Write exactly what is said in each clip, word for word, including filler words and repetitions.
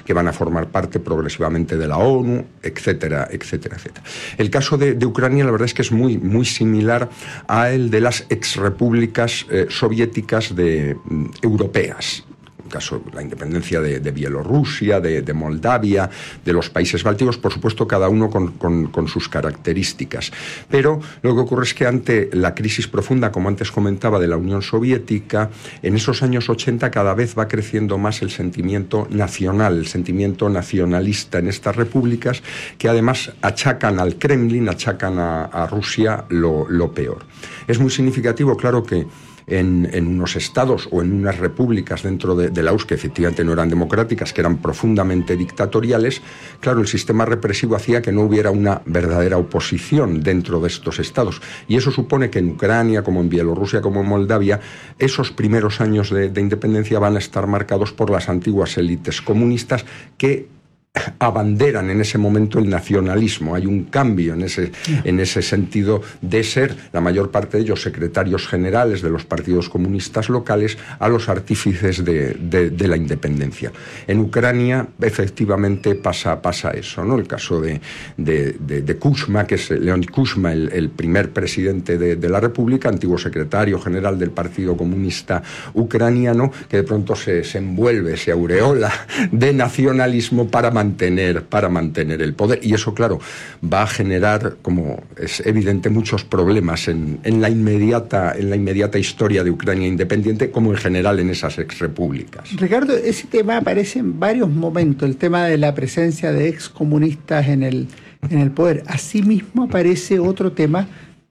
que van a formar parte progresivamente de la ONU, etcétera, etcétera, etcétera. El caso de, de Ucrania, la verdad es que es muy, muy similar a el de las exrepúblicas eh, soviéticas de, mm, europeas. Caso la independencia de, de Bielorrusia, de, de Moldavia, de los países bálticos, por supuesto cada uno con, con, con sus características. Pero lo que ocurre es que ante la crisis profunda, como antes comentaba, de la Unión Soviética, en esos años ochenta cada vez va creciendo más el sentimiento nacional, el sentimiento nacionalista en estas repúblicas, que además achacan al Kremlin, achacan a, a Rusia lo, lo peor. Es muy significativo, claro, que En, en unos estados o en unas repúblicas dentro de, de la U R S S que efectivamente no eran democráticas, que eran profundamente dictatoriales, claro, el sistema represivo hacía que no hubiera una verdadera oposición dentro de estos estados. Y eso supone que en Ucrania, como en Bielorrusia, como en Moldavia, esos primeros años de, de independencia van a estar marcados por las antiguas élites comunistas que abanderan en ese momento el nacionalismo. Hay un cambio en ese, en ese sentido de ser, la mayor parte de ellos, secretarios generales de los partidos comunistas locales, a los artífices de, de, de la independencia. En Ucrania, efectivamente, pasa, pasa eso, ¿no? El caso de, de, de, de Kuchma, que es Leonid Kuchma, el, el primer presidente de, de la República, antiguo secretario general del Partido Comunista Ucraniano, que de pronto se, se envuelve, se aureola de nacionalismo para mantener, para mantener el poder. Y eso, claro, va a generar, como es evidente, muchos problemas en, en, la inmediata, en la inmediata historia de Ucrania independiente, como en general en esas exrepúblicas. Ricardo, ese tema aparece en varios momentos, el tema de la presencia de excomunistas en el, en el poder. Asimismo aparece otro tema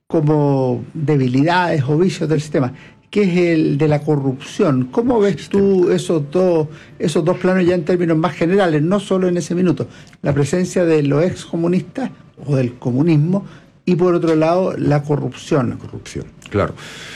como debilidades o vicios del sistema, que es el de la corrupción. ¿Cómo ves tú esos dos, esos dos planos ya en términos más generales, no solo en ese minuto? La presencia de los excomunistas o del comunismo y, por otro lado, la corrupción. La corrupción, claro.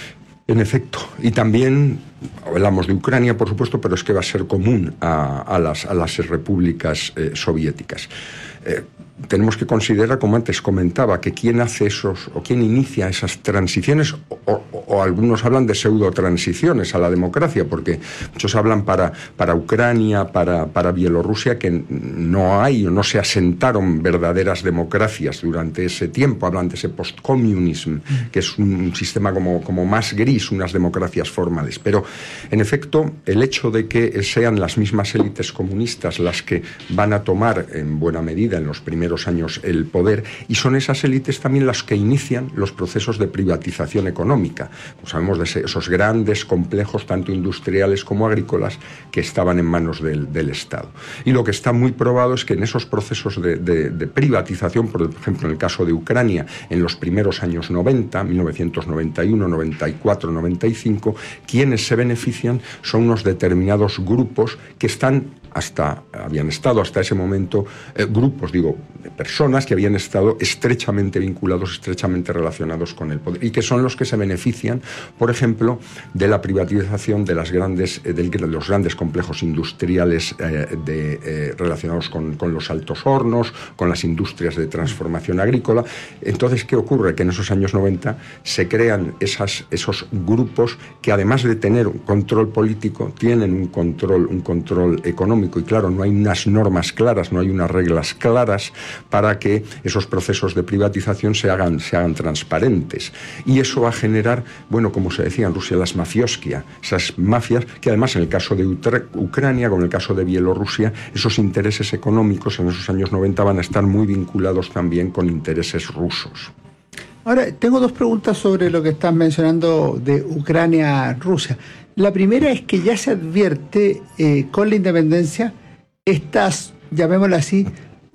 En efecto. Y también hablamos de Ucrania, por supuesto, pero es que va a ser común a, a, las, a las repúblicas eh, soviéticas. Eh, tenemos que considerar, como antes comentaba, que quién hace esos, o quién inicia esas transiciones, o, o, o algunos hablan de pseudo-transiciones a la democracia, porque muchos hablan para, para Ucrania, para, para Bielorrusia, que no hay o no se asentaron verdaderas democracias durante ese tiempo. Hablan de ese post-communism, que es un sistema como, como más gris, unas democracias formales. Pero, en efecto, el hecho de que sean las mismas élites comunistas las que van a tomar, en buena medida, en los primeros años el poder, y son esas élites también las que inician los procesos de privatización económica. Como sabemos, de esos grandes complejos, tanto industriales como agrícolas, que estaban en manos del, del Estado. Y lo que está muy probado es que en esos procesos de, de, de privatización, por ejemplo, en el caso de Ucrania, en los primeros años noventa, mil novecientos noventa y uno, noventa y cuatro, noventa y cinco, quienes se benefician son unos determinados grupos que están hasta, habían estado hasta ese momento, eh, grupos, digo, de personas que habían estado estrechamente vinculados, estrechamente relacionados con el poder, y que son los que se benefician, por ejemplo, de la privatización de, las grandes, eh, de los grandes complejos industriales eh, de, eh, relacionados con, con los altos hornos, con las industrias de transformación agrícola. Entonces, ¿qué ocurre? Que en esos años noventa se crean esas, esos grupos que, además de tener un control político, tienen un control, un control económico. Y claro, no hay unas normas claras, no hay unas reglas claras para que esos procesos de privatización se hagan, se hagan transparentes. Y eso va a generar, bueno, como se decía en Rusia, las mafioskia, esas mafias que además en el caso de Ucrania, como en el caso de Bielorrusia, esos intereses económicos en esos años noventa van a estar muy vinculados también con intereses rusos. Ahora, tengo dos preguntas sobre lo que estás mencionando de Ucrania-Rusia. La primera es que ya se advierte eh, con la independencia estas, llamémoslo así,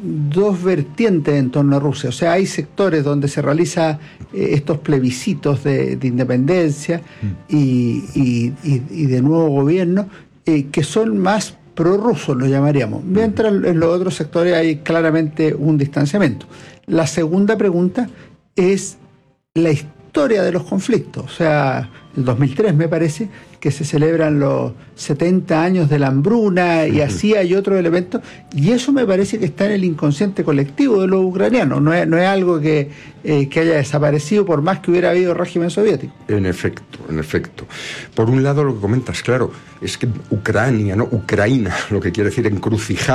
dos vertientes en torno a Rusia. O sea, hay sectores donde se realizan eh, estos plebiscitos de, de independencia mm. y, y, y, y de nuevo gobierno eh, que son más prorrusos, lo llamaríamos. Mientras en los otros sectores hay claramente un distanciamiento. La segunda pregunta es la historia de los conflictos. O sea, el dos mil tres me parece que se celebran los setenta años de la hambruna y así hay otros elementos, y eso me parece que está en el inconsciente colectivo de los ucranianos, no es, no es algo que, eh, que haya desaparecido por más que hubiera habido régimen soviético. En efecto, en efecto. Por un lado, lo que comentas, claro, es que Ucrania, ¿no? Ucraina, lo que quiere decir encrucijada,